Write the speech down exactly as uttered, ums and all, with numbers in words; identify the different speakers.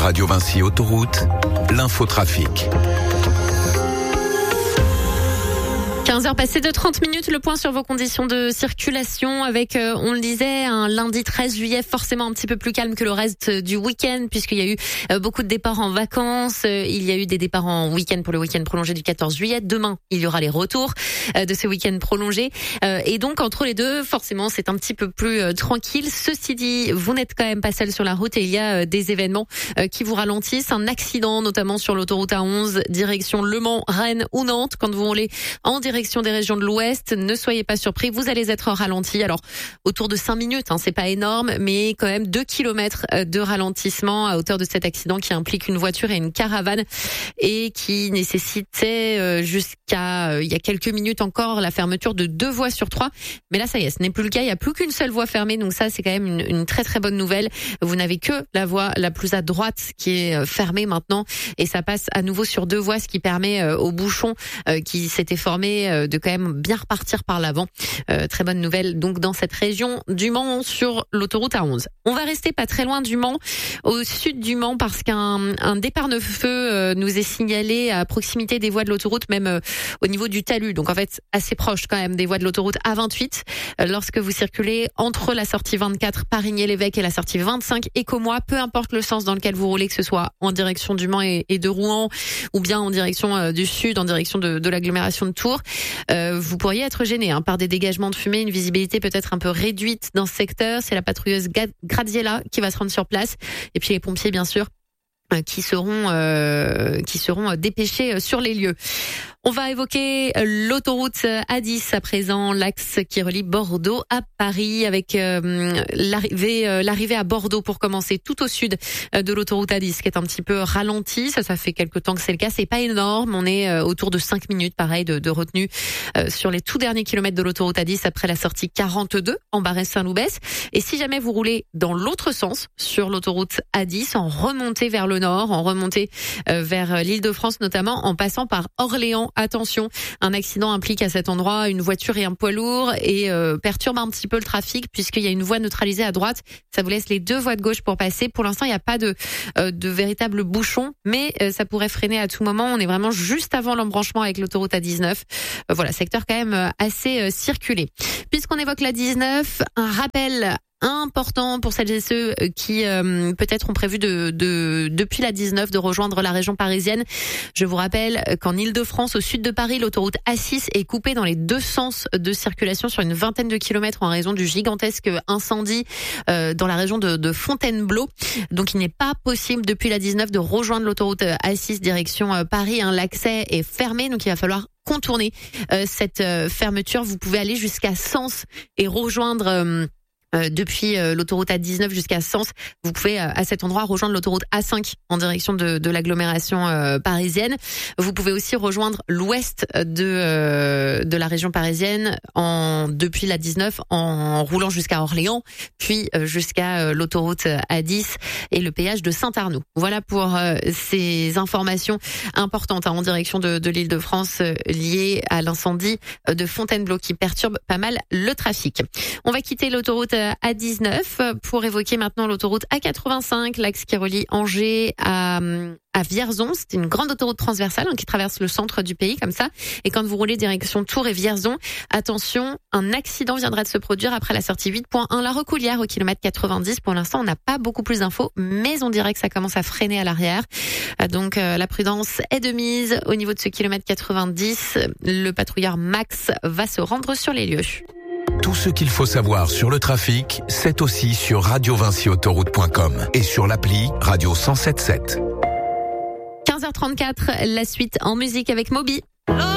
Speaker 1: Radio Vinci Autoroute, l'infotrafic.
Speaker 2: quinze heures passées de trente minutes, le point sur vos conditions de circulation avec, euh, on le disait, un lundi treize juillet forcément un petit peu plus calme que le reste du week-end puisqu'il y a eu euh, beaucoup de départs en vacances. Euh, il y a eu des départs en week-end pour le week-end prolongé du quatorze juillet. Demain, il y aura les retours euh, de ce week-end prolongé. Euh, et donc, entre les deux, forcément, c'est un petit peu plus euh, tranquille. Ceci dit, vous n'êtes quand même pas seul sur la route et il y a euh, des événements euh, qui vous ralentissent. Un accident, notamment sur l'autoroute A onze, direction Le Mans, Rennes ou Nantes. Quand vous roulez en direction des régions de l'Ouest, ne soyez pas surpris, vous allez être ralenti. Alors, autour de cinq minutes, hein, c'est pas énorme, mais quand même deux kilomètres de ralentissement à hauteur de cet accident qui implique une voiture et une caravane et qui nécessitait euh, jusqu'à euh, il y a quelques minutes encore la fermeture de deux voies sur trois. Mais là, ça y est, ce n'est plus le cas. Il n'y a plus qu'une seule voie fermée, donc ça, c'est quand même une, une très très bonne nouvelle. Vous n'avez que la voie la plus à droite qui est fermée maintenant et ça passe à nouveau sur deux voies, ce qui permet euh, aux bouchons euh, qui s'étaient formés euh, de quand même bien repartir par l'avant. Euh, très bonne nouvelle donc dans cette région du Mans sur l'autoroute A onze. On va rester pas très loin du Mans, au sud du Mans, parce qu'un un départ de feu euh, nous est signalé à proximité des voies de l'autoroute, même euh, au niveau du talus. Donc en fait assez proche quand même des voies de l'autoroute A vingt-huit. Euh, lorsque vous circulez entre la sortie vingt-quatre Parigny-l'Évêque et la sortie vingt-cinq Écomois, peu importe le sens dans lequel vous roulez, que ce soit en direction du Mans et, et de Rouen, ou bien en direction euh, du sud, en direction de, de l'agglomération de Tours. Euh, vous pourriez être gêné hein, par des dégagements de fumée, une visibilité peut-être un peu réduite dans ce secteur. C'est la patrouilleuse Graziella qui va se rendre sur place. Et puis les pompiers, bien sûr, euh, qui seront euh, qui seront dépêchés sur les lieux. On va évoquer l'autoroute A dix à présent, l'axe qui relie Bordeaux à Paris, avec euh, l'arrivée euh, l'arrivée à Bordeaux pour commencer, tout au sud de l'autoroute A dix, qui est un petit peu ralentie. Ça, ça fait quelque temps que c'est le cas. C'est pas énorme. On est euh, autour de cinq minutes, pareil, de, de retenue euh, sur les tout derniers kilomètres de l'autoroute A dix après la sortie quarante-deux en Barès-Saint-Loubès. Et si jamais vous roulez dans l'autre sens sur l'autoroute A dix, en remontée vers le nord, en remontée euh, vers l'Île-de-France notamment, en passant par Orléans, attention, un accident implique à cet endroit une voiture et un poids lourd et euh, perturbe un petit peu le trafic puisqu'il y a une voie neutralisée à droite. Ça vous laisse les deux voies de gauche pour passer. Pour l'instant, il n'y a pas de, euh, de véritable bouchon, mais euh, ça pourrait freiner à tout moment. On est vraiment juste avant l'embranchement avec l'autoroute A dix-neuf. Euh, voilà, secteur quand même euh, assez euh, circulé. Puisqu'on évoque la dix-neuf, un rappel important pour celles et ceux qui euh, peut-être ont prévu de, de depuis la dix-neuf de rejoindre la région parisienne. Je vous rappelle qu'en Île-de-France, au sud de Paris, l'autoroute A six est coupée dans les deux sens de circulation sur une vingtaine de kilomètres en raison du gigantesque incendie euh, dans la région de, de Fontainebleau. Donc il n'est pas possible depuis la dix-neuf de rejoindre l'autoroute A six direction euh, Paris. Hein, l'accès est fermé, donc il va falloir contourner euh, cette euh, fermeture. Vous pouvez aller jusqu'à Sens et rejoindre euh, Euh, depuis euh, l'autoroute A dix-neuf jusqu'à Sens, vous pouvez euh, à cet endroit rejoindre l'autoroute A cinq en direction de, de l'agglomération euh, parisienne. Vous pouvez aussi rejoindre l'ouest de euh, de la région parisienne en depuis la dix-neuf en roulant jusqu'à Orléans, puis euh, jusqu'à euh, l'autoroute A dix et le péage de Saint-Arnoux. Voilà pour euh, ces informations importantes hein, en direction de, de l'Île-de-France euh, liées à l'incendie de Fontainebleau qui perturbe pas mal le trafic. On va quitter l'autoroute A dix-neuf pour évoquer maintenant l'autoroute A quatre-vingt-cinq, l'axe qui relie Angers à, à Vierzon. C'est une grande autoroute transversale hein, qui traverse le centre du pays comme ça. Et quand vous roulez direction Tours et Vierzon, attention, un accident viendra de se produire après la sortie huit point un La Recoulière au kilomètre quatre-vingt-dix. Pour l'instant, on n'a pas beaucoup plus d'infos, mais on dirait que ça commence à freiner à l'arrière. Donc euh, la prudence est de mise au niveau de ce kilomètre quatre-vingt-dix. Le patrouilleur Max va se rendre sur les lieux.
Speaker 1: Tout ce qu'il faut savoir sur le trafic, c'est aussi sur radio vinci autoroute point com et sur l'appli Radio cent sept sept.
Speaker 2: quinze heures trente-quatre, la suite en musique avec Moby.